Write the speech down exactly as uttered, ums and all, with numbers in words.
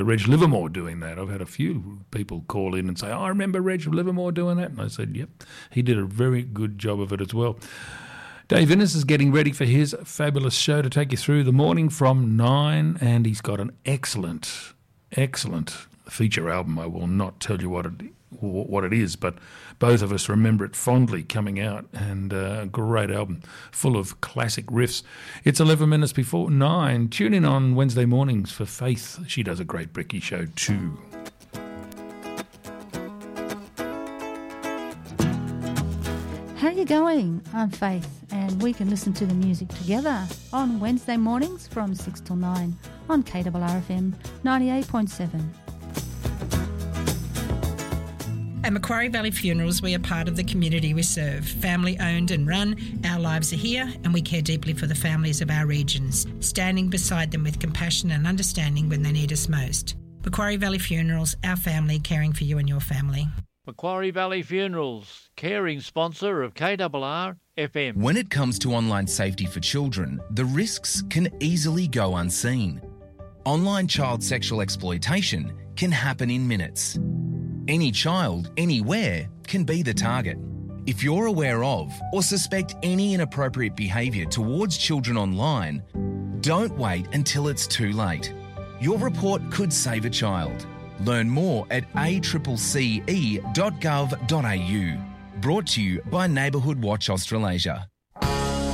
Reg Livermore doing that. I've had a few people call in and say, oh, I remember Reg Livermore doing that. And I said, yep, he did a very good job of it as well. Dave Innes is getting ready for his fabulous show to take you through the morning from nine, and he's got an excellent, excellent feature album. I will not tell you what it what it is, but both of us remember it fondly coming out, and a uh, great album full of classic riffs. It's eleven minutes before nine. Tune in on Wednesday mornings for Faith. She does a great Bricky show too. How you going? I'm Faith, and we can listen to the music together on Wednesday mornings from six till nine on K R R F M ninety-eight point seven. At Macquarie Valley Funerals, we are part of the community we serve. Family owned and run, our lives are here, and we care deeply for the families of our regions, standing beside them with compassion and understanding when they need us most. Macquarie Valley Funerals, our family caring for you and your family. Macquarie Valley Funerals, caring sponsor of K R R F M. When it comes to online safety for children, the risks can easily go unseen. Online child sexual exploitation can happen in minutes. Any child, anywhere, can be the target. If you're aware of or suspect any inappropriate behaviour towards children online, don't wait until it's too late. Your report could save a child. Learn more at a c c c e dot gov dot a u. Brought to you by Neighbourhood Watch Australasia.